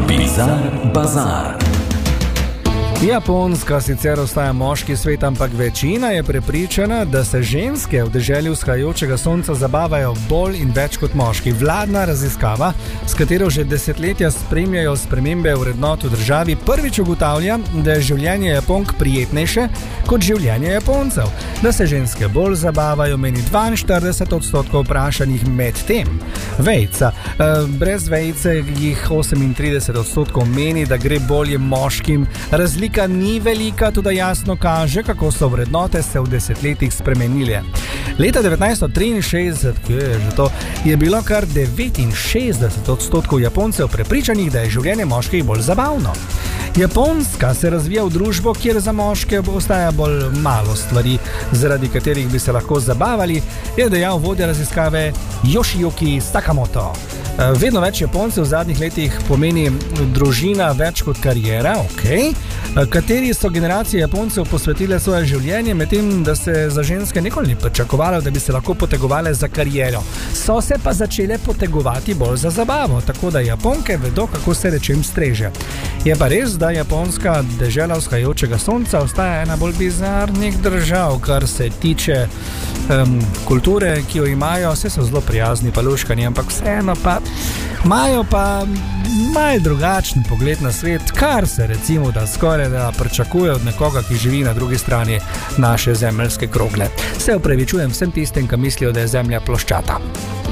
Bizar Bazar. Japonska sicer ostaja moški svet, ampak večina je prepričana, da se ženske v deželi vzhajajočega sonca zabavajo bolj in več kot moški. Vladna raziskava, s katero že desetletja spremljajo spremembe vrednot v državi, prvič ugotavlja, da je življenje Japonk prijetnejše kot življenje Japoncev. Da se ženske bolj zabavajo, meni 42% vprašanih, med tem vejca. Brez vejce jih 38% meni, da gre bolje moškim. Razlika ni velika, tudi jasno kaže, kako so vrednote se v desetletjih spremenile. Leta 1963, je bilo kar 69% Japoncev prepričanih, da je življenje moških bolj zabavno. Japonska se razvija v družbo, kjer za moške ostaja bolj malo stvari, zaradi katerih bi se lahko zabavali, je dejal vodja raziskave Yoshiyuki Sakamoto. Vedno več Japoncev v zadnjih letih pomeni družina več kot karijera, kateri so generacije Japoncev posvetile svoje življenje, medtem da se za ženske nikoli ni pričakovalo, da bi se lahko potegovale za kariero. So se pa začele potegovati bolj za zabavo, tako da Japonke vedo, kako se rečem streže. Je pa res, da Japonska dežela vzhajajočega sonca ostaja ena bolj bizarnih držav, kar se tiče kulture, ki jo imajo. Vse so zelo prijazni pa luškani, ampak vseeno pa imajo pa malo drugačen pogled na svet, kar se recimo da skoraj da pričakuje od nekoga, ki živi na drugi strani naše zemeljske krogle. Se opravičujem vsem tistim, ki mislijo, da je zemlja ploščata.